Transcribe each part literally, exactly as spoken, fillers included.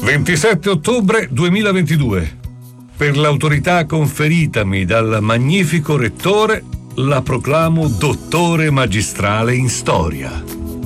ventisette ottobre duemilaventidue. Per l'autorità conferitami dal magnifico rettore, la proclamo dottore magistrale in storia.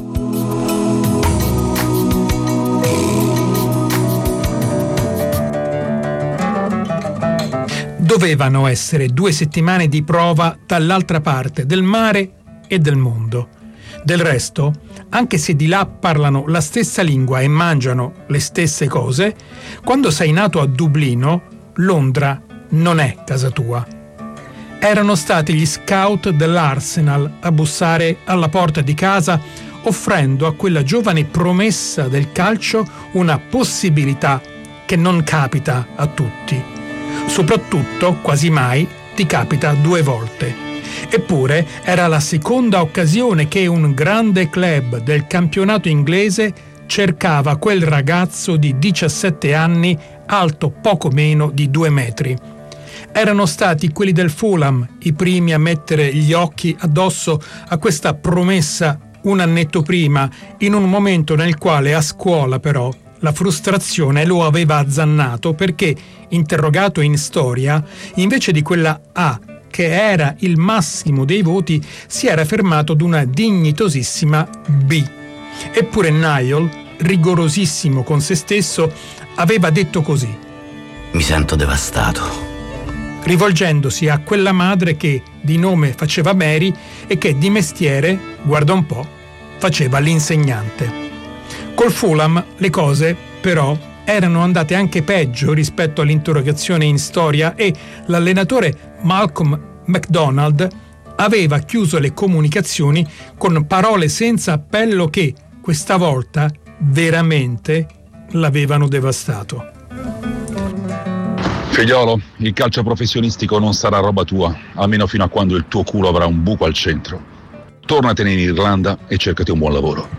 Dovevano essere due settimane di prova dall'altra parte del mare e del mondo. Del resto, anche se di là parlano la stessa lingua e mangiano le stesse cose, quando sei nato a Dublino, Londra non è casa tua. Erano stati gli scout dell'Arsenal a bussare alla porta di casa, offrendo a quella giovane promessa del calcio una possibilità che non capita a tutti. Soprattutto, quasi mai, ti capita due volte. Eppure era la seconda occasione che un grande club del campionato inglese cercava quel ragazzo di diciassette anni, alto poco meno di due metri. Erano stati quelli del Fulham i primi a mettere gli occhi addosso a questa promessa un annetto prima, in un momento nel quale a scuola però la frustrazione lo aveva azzannato perché, interrogato in storia, invece di quella A che era il massimo dei voti, si era fermato ad una dignitosissima B. Eppure Niall, rigorosissimo con se stesso, aveva detto così: mi sento devastato, rivolgendosi a quella madre che di nome faceva Mary e che di mestiere, guarda un po', faceva l'insegnante. Col Fulham le cose, però, erano andate anche peggio rispetto all'interrogazione in storia e l'allenatore Malcolm McDonald aveva chiuso le comunicazioni con parole senza appello che, questa volta, veramente l'avevano devastato. Figliolo, il calcio professionistico non sarà roba tua, almeno fino a quando il tuo culo avrà un buco al centro. Tornatene in Irlanda e cercati un buon lavoro.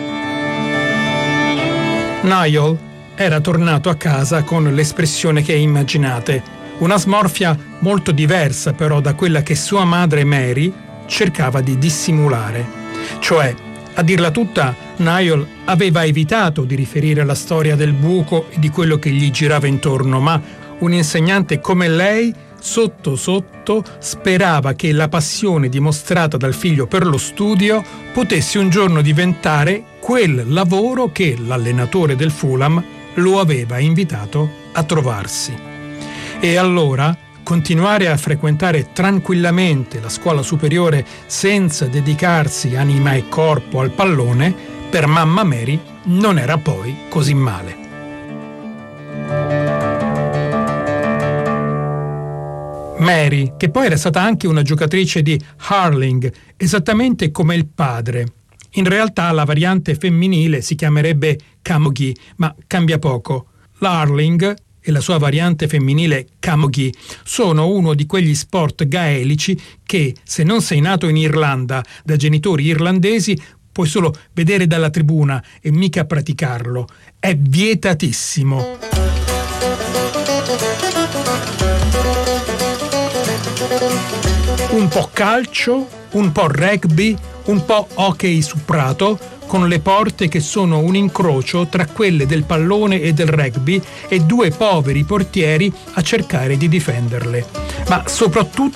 Niall era tornato a casa con l'espressione che immaginate, una smorfia molto diversa però da quella che sua madre Mary cercava di dissimulare. Cioè, a dirla tutta, Niall aveva evitato di riferire la storia del buco e di quello che gli girava intorno, ma un insegnante come lei, sotto sotto, sperava che la passione dimostrata dal figlio per lo studio potesse un giorno diventare quel lavoro che l'allenatore del Fulham lo aveva invitato a trovarsi. E allora continuare a frequentare tranquillamente la scuola superiore senza dedicarsi anima e corpo al pallone, per mamma Mary non era poi così male. Mary, che poi era stata anche una giocatrice di hurling, esattamente come il padre. In realtà la variante femminile si chiamerebbe camogie, ma cambia poco. L'hurling e la sua variante femminile camogie sono uno di quegli sport gaelici che, se non sei nato in Irlanda da genitori irlandesi, puoi solo vedere dalla tribuna e mica praticarlo. È vietatissimo. Un po' calcio, un po' rugby, un po' hockey su prato, con le porte che sono un incrocio tra quelle del pallone e del rugby e due poveri portieri a cercare di difenderle. Ma soprattutto